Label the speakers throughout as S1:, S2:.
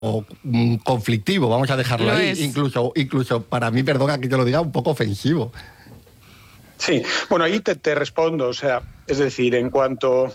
S1: conflictivo, vamos a dejarlo
S2: Lo
S1: ahí,
S2: es.
S1: incluso para mí, perdona que te lo diga, un poco ofensivo.
S3: Sí, bueno, ahí te respondo, o sea, es decir, en cuanto,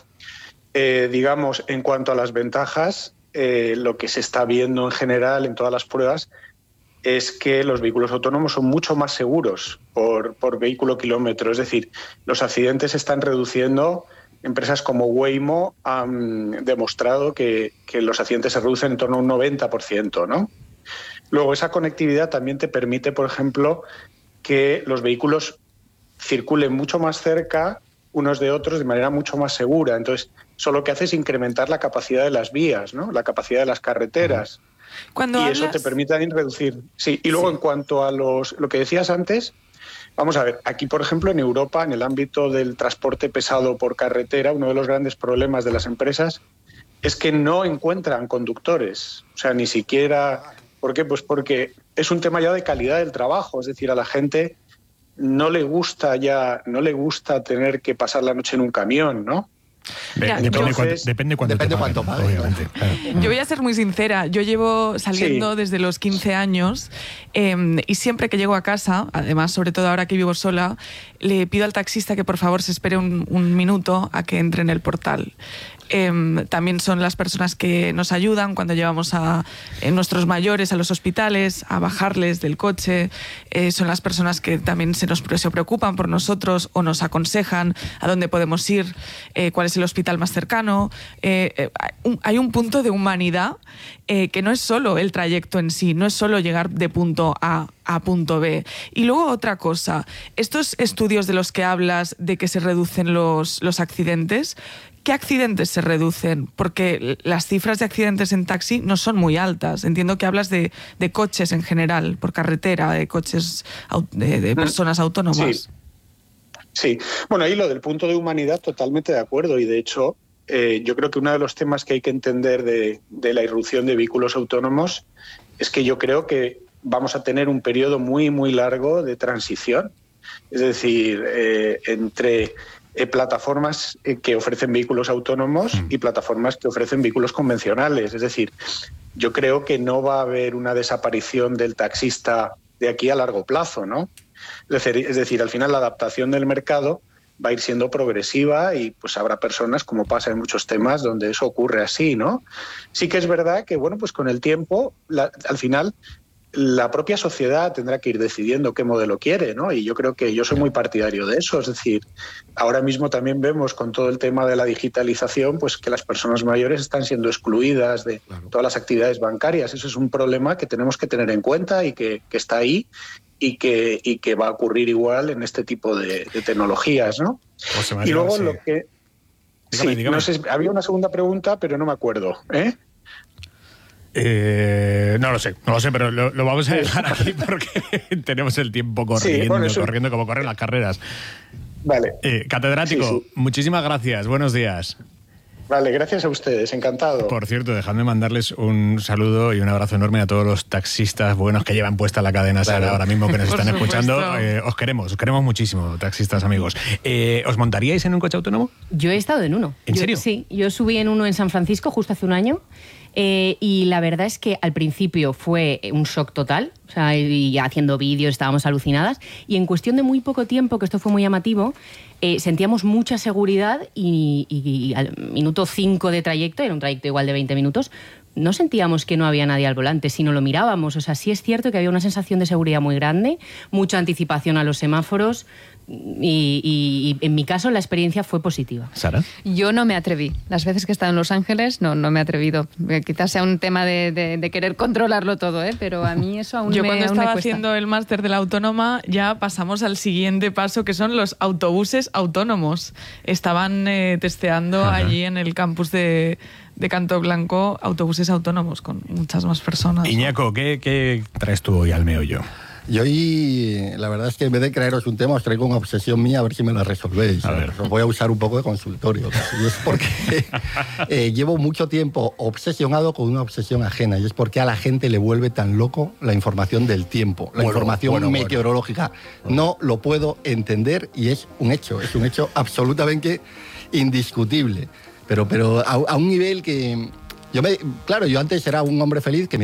S3: en cuanto a las ventajas, lo que se está viendo en general en todas las pruebas es que los vehículos autónomos son mucho más seguros por vehículo kilómetro, es decir, los accidentes se están reduciendo. Empresas como Waymo han demostrado que los accidentes se reducen en torno a un 90%, ¿no? Luego, esa conectividad también te permite, por ejemplo, que los vehículos circulen mucho más cerca unos de otros de manera mucho más segura. Entonces, eso lo que hace es incrementar la capacidad de las vías, ¿no? La capacidad de las carreteras. Eso te permite también reducir. Sí, y luego en cuanto a lo que decías antes, vamos a ver, aquí, por ejemplo, en Europa, en el ámbito del transporte pesado por carretera, uno de los grandes problemas de las empresas es que no encuentran conductores. O sea, ni siquiera... ¿Por qué? Pues porque es un tema ya de calidad del trabajo. Es decir, a la gente no le gusta tener que pasar la noche en un camión, ¿no?
S4: Depende cuánto pague, obviamente. Claro.
S2: Yo voy a ser muy sincera. Yo llevo saliendo desde los 15 años y siempre que llego a casa, además, sobre todo ahora que vivo sola, le pido al taxista que por favor se espere un minuto a que entre en el portal. También son las personas que nos ayudan cuando llevamos a nuestros mayores a los hospitales, a bajarles del coche. Son las personas que también se preocupan por nosotros o nos aconsejan a dónde podemos ir, cuál es el hospital más cercano. Hay un punto de humanidad que no es solo el trayecto en sí, no es solo llegar de punto A a punto B. Y luego otra cosa, estos estudios de los que hablas de que se reducen los accidentes, ¿qué accidentes se reducen? Porque las cifras de accidentes en taxi no son muy altas. Entiendo que hablas de coches en general, por carretera, de coches de personas autónomas.
S3: Sí. Bueno, ahí lo del punto de humanidad, totalmente de acuerdo. Y de hecho, yo creo que uno de los temas que hay que entender de la irrupción de vehículos autónomos es que yo creo que vamos a tener un periodo muy, muy largo de transición. Es decir, entre plataformas que ofrecen vehículos autónomos y plataformas que ofrecen vehículos convencionales. Es decir, yo creo que no va a haber una desaparición del taxista de aquí a largo plazo, ¿no? Es decir, al final la adaptación del mercado va a ir siendo progresiva y pues habrá personas, como pasa en muchos temas, donde eso ocurre así, ¿no? Sí que es verdad que, bueno, pues con el tiempo, al final, la propia sociedad tendrá que ir decidiendo qué modelo quiere, ¿no? Y yo creo que yo soy muy partidario de eso. Es decir, ahora mismo también vemos con todo el tema de la digitalización, pues que las personas mayores están siendo excluidas de todas las actividades bancarias. Eso es un problema que tenemos que tener en cuenta y que está ahí y que va a ocurrir igual en este tipo de tecnologías, ¿no? Y luego lo que... Dígame. No sé, había una segunda pregunta, pero no me acuerdo, ¿eh?
S4: No lo sé, pero lo vamos a dejar aquí porque tenemos el tiempo corriendo como corren las carreras.
S3: Vale.
S4: Catedrático, muchísimas gracias, buenos días.
S3: Vale, gracias a ustedes, encantado.
S4: Por cierto, dejadme mandarles un saludo y un abrazo enorme a todos los taxistas buenos que llevan puesta la cadena SER ahora mismo, que nos están escuchando. Os queremos muchísimo, taxistas amigos. ¿Os montaríais en un coche autónomo?
S5: Yo he estado en uno.
S4: ¿En serio?
S5: Sí, yo subí en uno en San Francisco justo hace un año. Y la verdad es que al principio fue un shock total, o sea, y haciendo vídeos estábamos alucinadas, y en cuestión de muy poco tiempo, que esto fue muy llamativo, sentíamos mucha seguridad y al minuto 5 de trayecto, era un trayecto igual de 20 minutos, no sentíamos que no había nadie al volante, sino lo mirábamos. O sea, sí es cierto que había una sensación de seguridad muy grande, mucha anticipación a los semáforos y en mi caso la experiencia fue positiva.
S4: ¿Sara?
S6: Yo no me atreví. Las veces que he estado en Los Ángeles no me he atrevido. Quizás sea un tema de querer controlarlo todo, pero a mí eso aún
S2: Yo
S6: me
S2: cuando
S6: aún me
S2: estaba
S6: cuesta.
S2: haciendo el máster de la autónoma ya pasamos al siguiente paso, que son los autobuses autónomos. Estaban testeando allí en el campus de Canto Blanco autobuses autónomos con muchas más personas.
S4: Iñaco, ¿qué traes tú hoy al meollo?
S1: Y hoy, la verdad es que en vez de crearos un tema, os traigo una obsesión mía, a ver si me la resolvéis.
S4: A ver.
S1: Os voy a usar un poco de consultorio. Y es porque llevo mucho tiempo obsesionado con una obsesión ajena. Y es porque a la gente le vuelve tan loco la información del tiempo, la información meteorológica. No lo puedo entender y es un hecho absolutamente indiscutible. Pero a un nivel que... Claro, yo antes era un hombre feliz que